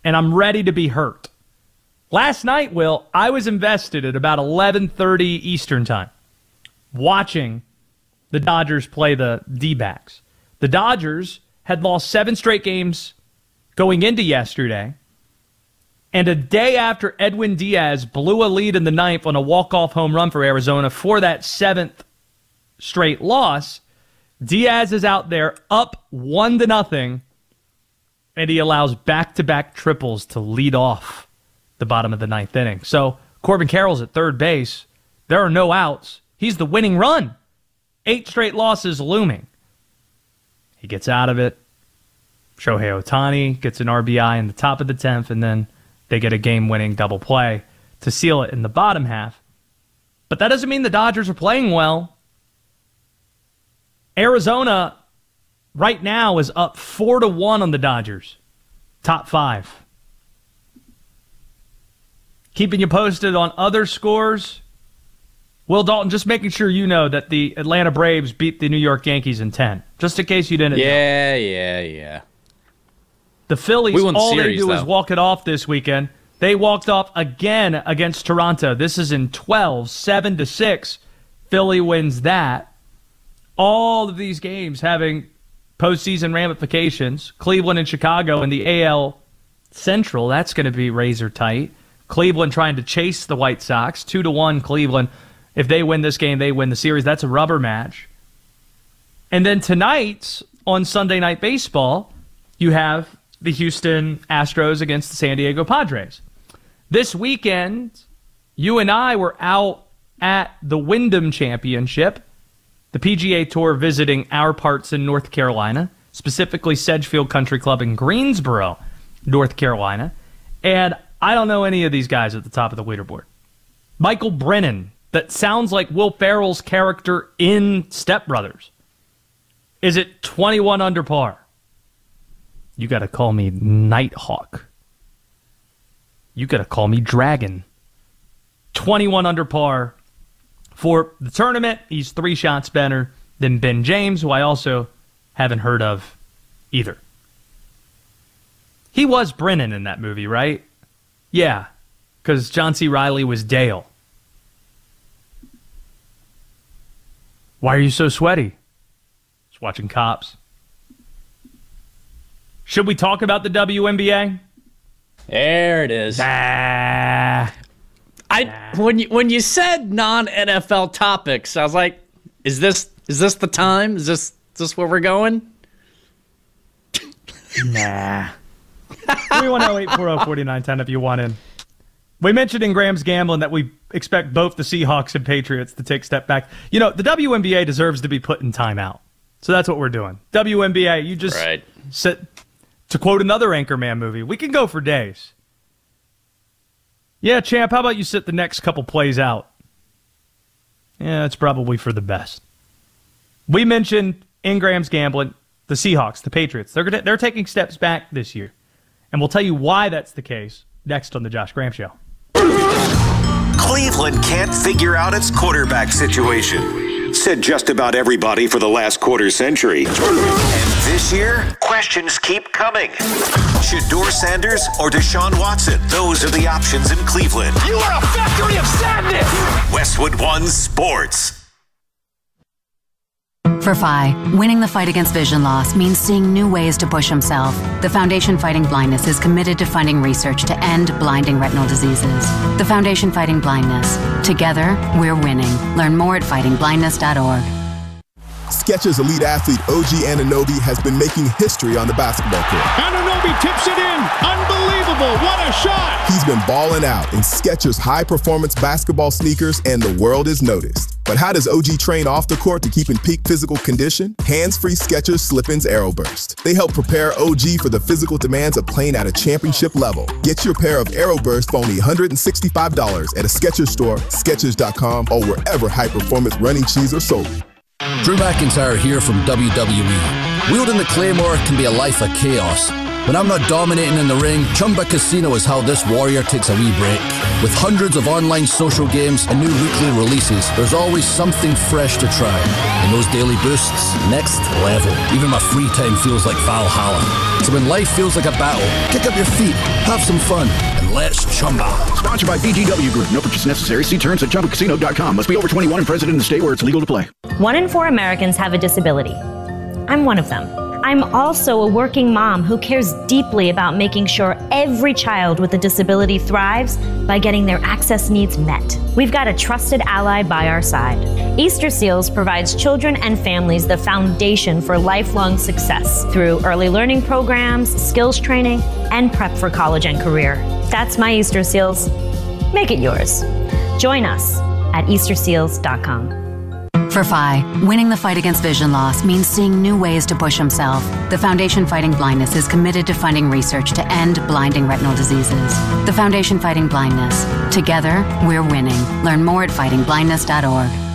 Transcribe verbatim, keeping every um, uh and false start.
and I'm ready to be hurt. Last night, Will, I was invested at about eleven thirty Eastern time watching the Dodgers play the D-backs. The Dodgers had lost seven straight games going into yesterday, and a day after Edwin Diaz blew a lead in the ninth on a walk-off home run for Arizona for that seventh straight loss, Diaz is out there up one to nothing, and he allows back-to-back triples to lead off the bottom of the ninth inning. So Corbin Carroll's at third base. There are no outs. He's the winning run. Eight straight losses looming. He gets out of it. Shohei Ohtani gets an R B I in the top of the tenth, and then they get a game-winning double play to seal it in the bottom half. But that doesn't mean the Dodgers are playing well. Arizona right now is up four to one on the Dodgers. Top five. Keeping you posted on other scores. Will Dalton, just making sure you know that the Atlanta Braves beat the New York Yankees in ten. Just in case you didn't yeah, know. Yeah, yeah, yeah. The Phillies, all series, they do though. is walk it off this weekend. They walked off again against Toronto. This is in twelve, seven to six. Philly wins that. All of these games having postseason ramifications. Cleveland and Chicago in the A L Central, that's going to be razor tight. Cleveland trying to chase the White Sox. Two to one Cleveland. If they win this game, they win the series. That's a rubber match. And then tonight, on Sunday Night Baseball, you have the Houston Astros against the San Diego Padres. This weekend, you and I were out at the Wyndham Championship, the P G A Tour visiting our parts in North Carolina, specifically Sedgefield Country Club in Greensboro, North Carolina. And I don't know any of these guys at the top of the leaderboard. Michael Brennan, that sounds like Will Ferrell's character in Step Brothers, is it twenty-one under par? You got to call me Nighthawk. You got to call me Dragon. twenty-one under par for the tournament. He's three shots better than Ben James, who I also haven't heard of either. He was Brennan in that movie, right? Yeah, because John C. Reilly was Dale. Why are you so sweaty? Just watching Cops. Should we talk about the W N B A? There it is. Ah. I when you when you said non-N F L topics, I was like, is this is this the time? Is this is this where we're going? Nah. three one zero, eight four zero, four nine one zero if you want in. We mentioned in Graham's Gambling that we expect both the Seahawks and Patriots to take a step back. You know, the W N B A deserves to be put in timeout. So that's what we're doing. W N B A, you just right. sit, to quote another Anchorman movie, we can go for days. Yeah, champ, how about you sit the next couple plays out? Yeah, it's probably for the best. We mentioned in Graham's Gambling the Seahawks, the Patriots. They're gonna, they're taking steps back this year. And we'll tell you why that's the case next on the Josh Graham Show. Cleveland can't figure out its quarterback situation, said just about everybody for the last quarter century. And this year, questions keep coming. Shedeur Sanders or Deshaun Watson? Those are the options in Cleveland. You are a factory of sadness! Westwood One Sports. For Phi, winning the fight against vision loss means seeing new ways to push himself. The Foundation Fighting Blindness is committed to funding research to end blinding retinal diseases. The Foundation Fighting Blindness. Together, we're winning. Learn more at fighting blindness dot org. Skechers elite athlete O G Anunoby has been making history on the basketball court. Anunoby tips it in. Unbelievable. What a shot. He's been balling out in Skechers high-performance basketball sneakers, and the world is noticed. But how does O G train off the court to keep in peak physical condition? Hands-free Skechers Slip-ins Aeroburst. They help prepare O G for the physical demands of playing at a championship level. Get your pair of Aeroburst for only one hundred sixty-five dollars at a Skechers store, Skechers dot com, or wherever high-performance running shoes are sold. Drew McIntyre here from W W E. Wielding the Claymore can be a life of chaos. When I'm not dominating in the ring, Chumba Casino is how this warrior takes a wee break. With hundreds of online social games and new weekly releases, there's always something fresh to try. And those daily boosts, next level. Even my free time feels like Valhalla. So when life feels like a battle, kick up your feet, have some fun, and let's Chumba. Sponsored by B G W Group. No purchase necessary. See terms at Chumba Casino dot com. Must be over twenty-one and present in the state where it's legal to play. One in four Americans have a disability. I'm one of them. I'm also a working mom who cares deeply about making sure every child with a disability thrives by getting their access needs met. We've got a trusted ally by our side. Easter Seals provides children and families the foundation for lifelong success through early learning programs, skills training, and prep for college and career. That's my Easter Seals. Make it yours. Join us at Easter Seals dot com. For Phi, winning the fight against vision loss means seeing new ways to push himself. The Foundation Fighting Blindness is committed to funding research to end blinding retinal diseases. The Foundation Fighting Blindness. Together, we're winning. Learn more at fighting blindness dot org.